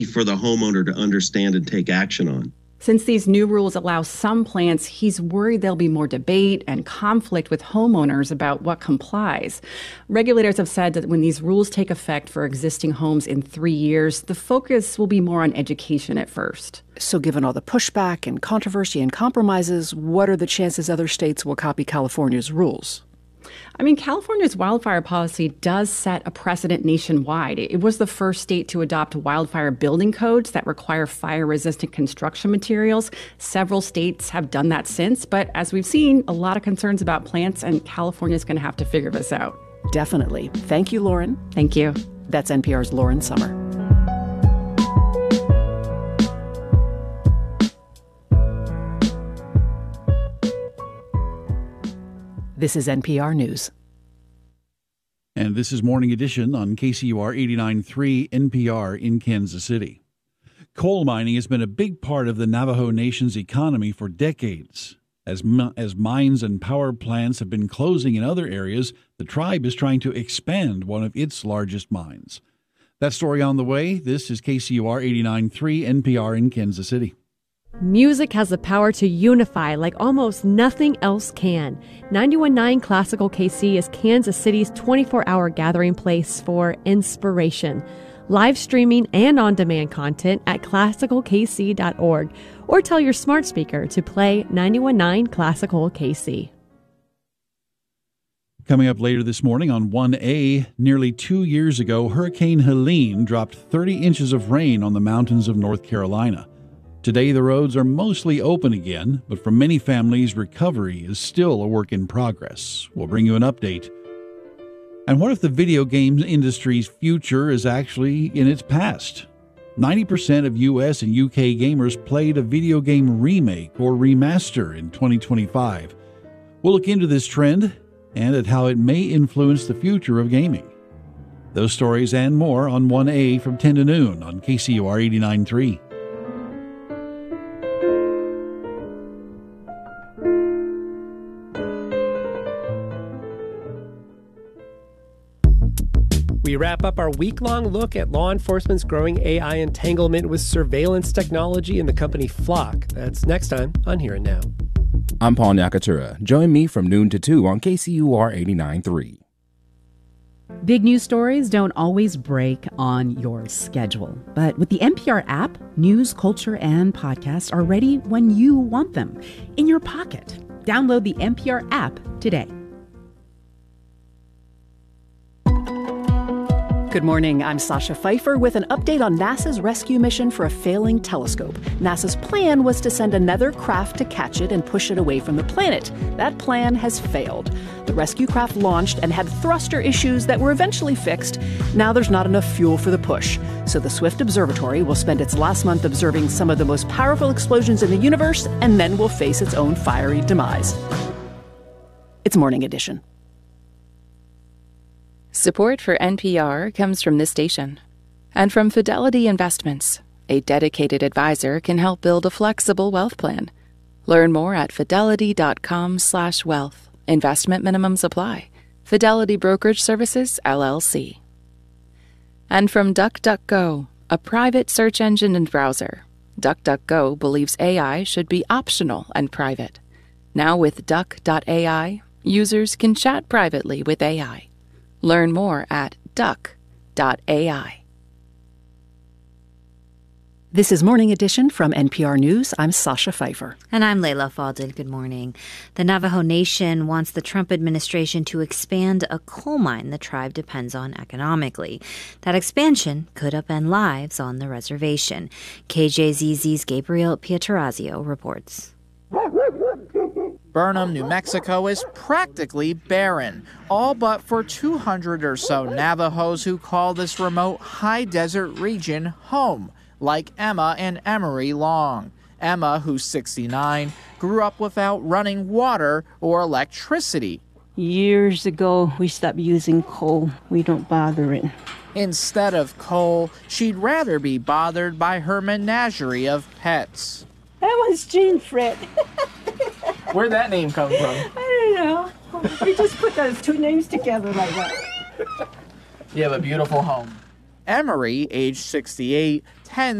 for the homeowner to understand and take action on. Since these new rules allow some plants, he's worried there'll be more debate and conflict with homeowners about what complies. Regulators have said that when these rules take effect for existing homes in 3 years, the focus will be more on education at first. So given all the pushback and controversy and compromises, what are the chances other states will copy California's rules? I mean, California's wildfire policy does set a precedent nationwide. It was the first state to adopt wildfire building codes that require fire-resistant construction materials. Several states have done that since, but as we've seen, a lot of concerns about plants, and California's going to have to figure this out. Definitely. Thank you, Lauren. Thank you. That's NPR's Lauren Sommer. This is NPR News. And this is Morning Edition on KCUR 89.3 NPR in Kansas City. Coal mining has been a big part of the Navajo Nation's economy for decades. As mines and power plants have been closing in other areas, the tribe is trying to expand one of its largest mines. That story on the way. This is KCUR 89.3 NPR in Kansas City. Music has the power to unify like almost nothing else can. 91.9 Classical KC is Kansas City's 24-hour gathering place for inspiration. Live streaming and on-demand content at classicalkc.org, or tell your smart speaker to play 91.9 Classical KC. Coming up later this morning on 1A, nearly 2 years ago, Hurricane Helene dropped 30 inches of rain on the mountains of North Carolina. Today, the roads are mostly open again, but for many families, recovery is still a work in progress. We'll bring you an update. And what if the video game industry's future is actually in its past? 90% of U.S. and UK gamers played a video game remake or remaster in 2025. We'll look into this trend and at how it may influence the future of gaming. Those stories and more on 1A from 10 to noon on KCUR 89.3. We wrap up our week-long look at law enforcement's growing AI entanglement with surveillance technology and the company Flock. That's next time on Here and Now. I'm Paul Nakatura. Join me from noon to 2 on KCUR 89.3. Big news stories don't always break on your schedule. But with the NPR app, news, culture, and podcasts are ready when you want them, in your pocket. Download the NPR app today. Good morning. I'm Sasha Pfeiffer with an update on NASA's rescue mission for a failing telescope. NASA's plan was to send another craft to catch it and push it away from the planet. That plan has failed. The rescue craft launched and had thruster issues that were eventually fixed. Now there's not enough fuel for the push. So the Swift Observatory will spend its last month observing some of the most powerful explosions in the universe and then will face its own fiery demise. It's Morning Edition. Support for NPR comes from this station and from Fidelity Investments. A dedicated advisor can help build a flexible wealth plan. Learn more at fidelity.com/wealth. Investment minimums apply. Fidelity Brokerage Services, LLC. And from DuckDuckGo, a private search engine and browser. DuckDuckGo believes AI should be optional and private. Now with Duck.ai, users can chat privately with AI. Learn more at duck.ai. This is Morning Edition from NPR News. I'm Sasha Pfeiffer. And I'm Leila Fadel. Good morning. The Navajo Nation wants the Trump administration to expand a coal mine the tribe depends on economically. That expansion could upend lives on the reservation. KJZZ's Gabriel Pietrorazio reports. Burnham, New Mexico is practically barren, all but for 200 or so Navajos who call this remote high desert region home, like Emma and Emery Long. Emma, who's 69, grew up without running water or electricity. Years ago, we stopped using coal. We don't bother it. Instead of coal, she'd rather be bothered by her menagerie of pets. That was Jean Fred. Where'd that name come from? I don't know. We just put those two names together like that. You have a beautiful home. Emery, age 68, tends